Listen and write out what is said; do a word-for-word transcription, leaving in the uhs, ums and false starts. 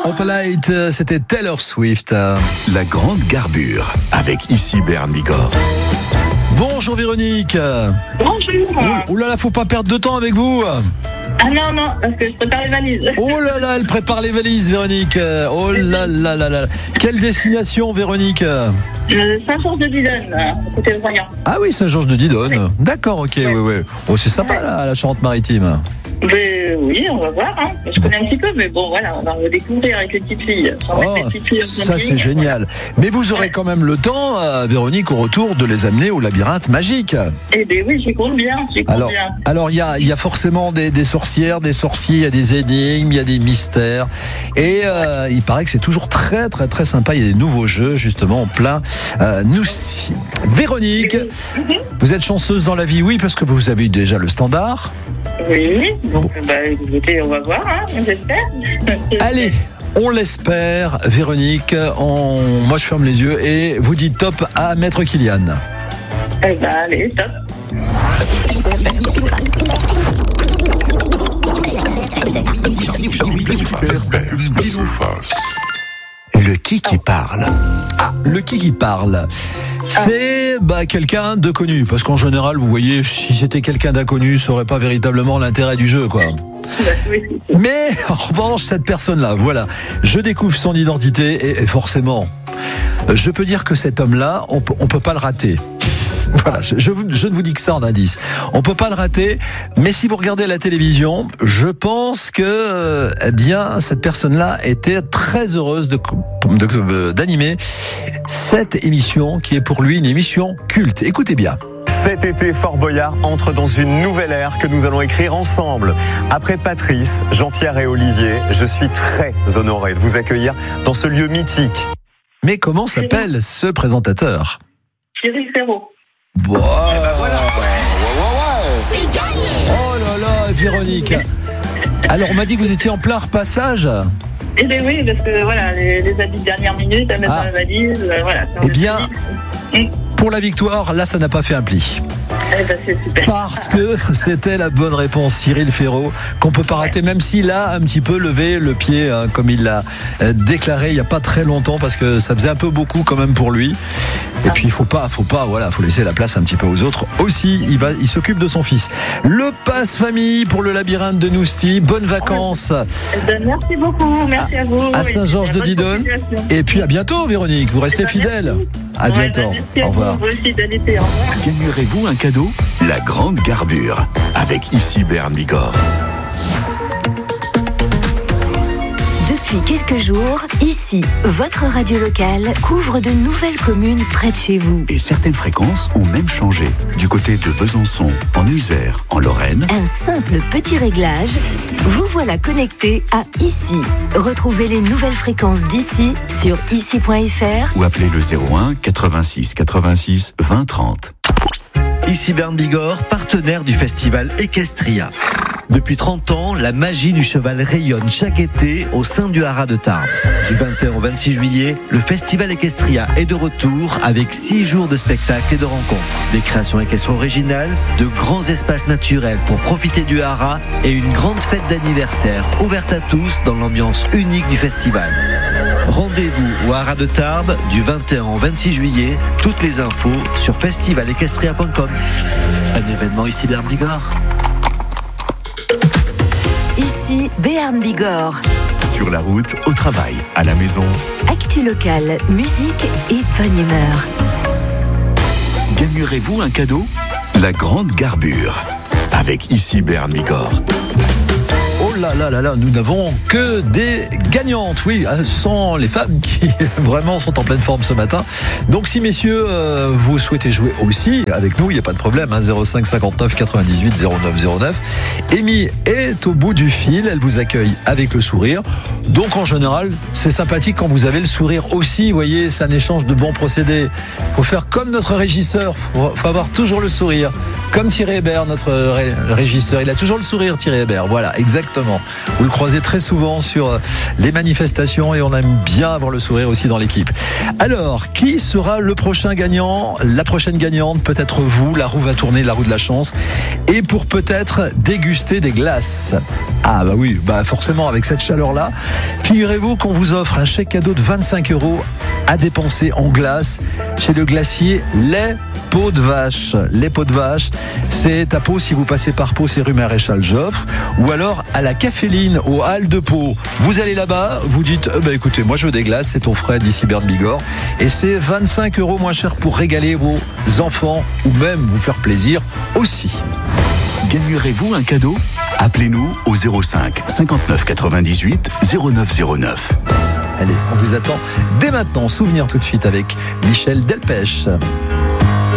Opalite, c'était Taylor Swift. La grande garbure avec ici Bern Bigorre. Bonjour Véronique. Bonjour. Ouh là là, faut pas perdre de temps avec vous. Ah non, non, parce que je prépare les valises. Oh là là, elle prépare les valises, Véronique. Oh là là là là. Quelle destination, Véronique? euh, Saint-Georges-de-Didonne, à côté de Royan. Ah oui, Saint-Georges-de-Didonne. Oui. D'accord, ok, oui, oui. Ouais. Oh, c'est sympa Ouais. là, la Charente-Maritime. Mais oui, on va voir. Hein. Je connais un petit peu, mais bon, voilà, on va redécouvrir avec les petites filles. On va mettre les Oh, petites filles en ça camping. c'est génial. Mais vous aurez quand même le temps, euh, Véronique, au retour, de les amener au labyrinthe magique. Eh bien oui, j'y compte bien, j'y compte Alors, bien. alors il y a, il y a forcément des, des sorcières, des sorciers, il y a des énigmes, il y a des mystères. Et euh, il paraît que c'est toujours très très très sympa. Il y a des nouveaux jeux justement en plein euh, nous. Véronique, vous êtes chanceuse dans la vie, oui, parce que vous avez eu déjà le standard. Oui, donc bah, écoutez, on va voir, hein, j'espère. Allez, on l'espère, Véronique. On... Moi, je ferme les yeux et vous dites top à Maître Kylian. Eh ben allez, top. Le qui qui parle. Ah, le qui qui parle. C'est bah, quelqu'un de connu, parce qu'en général, vous voyez, si c'était quelqu'un d'inconnu, ça n'aurait pas véritablement l'intérêt du jeu, quoi. Mais en revanche, cette personne-là, voilà, je découvre son identité et, et forcément, je peux dire que cet homme-là, on peut, on peut pas le rater. Voilà, je, je, je ne vous dis que ça en indice. On peut pas le rater, mais si vous regardez la télévision, je pense que, euh, eh bien, cette personne-là était très heureuse de, de, d'animer cette émission qui est pour lui une émission culte. Écoutez bien. Cet été, Fort Boyard entre dans une nouvelle ère que nous allons écrire ensemble. Après Patrice, Jean-Pierre et Olivier, je suis très honoré de vous accueillir dans ce lieu mythique. Mais comment s'appelle ce présentateur? Thierry Ferraud. Wow. Oh là là, Véronique. Alors, on m'a dit que vous étiez en plein repassage. Eh bien oui, parce que voilà, les, les habits de dernière minute à mettre Ah. dans la valise, euh, voilà. Eh bien, Mmh. pour la victoire, là, ça n'a pas fait un pli. Eh ben c'est super. Parce que c'était la bonne réponse, Cyril Ferraud, qu'on peut pas rater, même s'il a un petit peu levé le pied, hein, comme il l'a euh, déclaré il y a pas très longtemps, parce que ça faisait un peu beaucoup quand même pour lui. Et puis il faut pas, faut pas, voilà, faut laisser la place un petit peu aux autres. Aussi, il va, il s'occupe de son fils. Le passe famille pour le labyrinthe de Nousty. Bonnes vacances Eh ben, merci beaucoup, merci à, vous. à Et Saint-Georges-de-Didonne. bonne continuation. Et puis à bientôt, Véronique. Vous restez Eh ben, fidèle. merci. À Ouais, bientôt. ben, merci à Au revoir. Vous, vous aussi, bon été, au revoir. Gagnerez-vous un cadeau? La grande garbure avec ici Bern Bigorre. Depuis quelques jours, ici, votre radio locale couvre de nouvelles communes près de chez vous. Et certaines fréquences ont même changé. Du côté de Besançon, en Isère, en Lorraine. Un simple petit réglage, vous voilà connecté à Ici. Retrouvez les nouvelles fréquences d'ici sur ici point f r Ou appelez le zéro un quatre-vingt-six quatre-vingt-six vingt trente. Ici Bern Bigorre, partenaire du festival Equestria. Depuis trente ans, la magie du cheval rayonne chaque été au sein du haras de Tarbes. Du vingt et un au vingt-six juillet, le festival Equestria est de retour avec six jours de spectacles et de rencontres. Des créations équestres originales, de grands espaces naturels pour profiter du haras et une grande fête d'anniversaire ouverte à tous dans l'ambiance unique du festival. Rendez-vous au haras de Tarbes du vingt et un au vingt-six juillet. Toutes les infos sur festival equestria point com. Un événement ici Bern Bigorre. Ici, Béarn Bigorre. Sur la route, au travail, à la maison. Actu locale, musique et bonne humeur. Gagnerez-vous un cadeau? La grande garbure avec ici Bern Bigorre. Oh là là là là, nous n'avons que des gagnantes. Oui, ce sont les femmes qui vraiment sont en pleine forme ce matin. Donc si messieurs, euh, vous souhaitez jouer aussi avec nous, il n'y a pas de problème, hein, zéro cinq cinquante-neuf quatre-vingt-dix-huit zéro neuf zéro neuf. Amy est au bout du fil, elle vous accueille avec le sourire. Donc en général, c'est sympathique quand vous avez le sourire aussi. Vous voyez, c'est un échange de bons procédés. Il faut faire comme notre régisseur, il faut, faut avoir toujours le sourire. Comme Thierry Hébert, notre ré- régisseur, il a toujours le sourire, Thierry Hébert. Voilà, exactement. exactement. Vous le croisez très souvent sur les manifestations et on aime bien avoir le sourire aussi dans l'équipe. Alors, qui sera le prochain gagnant? La prochaine gagnante, peut-être vous. La roue va tourner, la roue de la chance. Et pour peut-être déguster des glaces. Ah bah oui, bah forcément avec cette chaleur-là. Figurez-vous qu'on vous offre un chèque cadeau de vingt-cinq euros à dépenser en glace chez le glacier Les Pots de Vache. Les Pots de Vache, c'est à Pau, si vous passez par Pau, c'est rue Maréchal Joffre, ou alors à la Caféline, au Halles de Pau. Vous allez là-bas, vous dites, eh ben écoutez, moi je veux des glaces, c'est au frais d'ici Berne Bigorre, et c'est vingt-cinq euros moins cher pour régaler vos enfants, ou même vous faire plaisir aussi. Gagnerez-vous un cadeau? Appelez-nous au zéro cinq cinquante-neuf quatre-vingt-dix-huit zéro neuf zéro neuf. Allez, on vous attend dès maintenant. Souvenir tout de suite avec Michel Delpech.